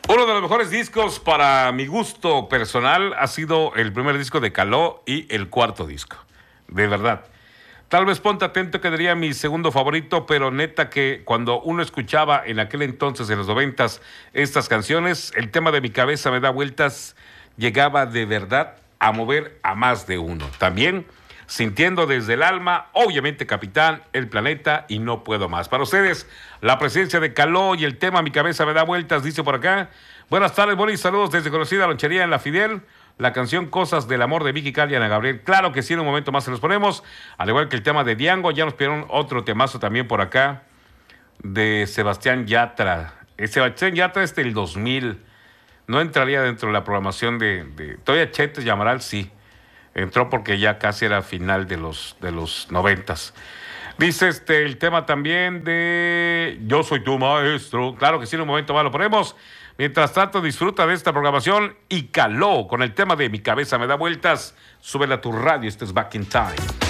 Uno de los mejores discos para mi gusto personal ha sido el primer disco de Caló y el cuarto disco. De verdad. Tal vez Ponte Atento quedaría mi segundo favorito, pero neta que cuando uno escuchaba en aquel entonces, en los 90s, estas canciones, el tema de Mi Cabeza Me Da Vueltas llegaba de verdad a mover a más de uno. También sintiendo desde el alma, obviamente Capitán, El Planeta y No Puedo Más. Para ustedes, la presencia de Caló y el tema Mi Cabeza Me Da Vueltas, dice por acá. Buenas tardes, Boris, saludos desde conocida lonchería en La Fidel. La canción Cosas del Amor de Vicky Cal y Ana Gabriel. Claro que sí, en un momento más se los ponemos. Al igual que el tema de Diango, ya nos pidieron otro temazo también por acá de Sebastián Yatra. Sebastián Yatra es del 2000. No entraría dentro de la programación de Toya Chetes Llamaral, sí. Entró porque ya casi era final de los 90s. Dice el tema también de Yo Soy Tu Maestro. Claro que sí, en un momento más lo ponemos. Mientras tanto, disfruta de esta programación y Caló con el tema de Mi Cabeza Me Da Vueltas. Súbela a tu radio, este es Back in Time.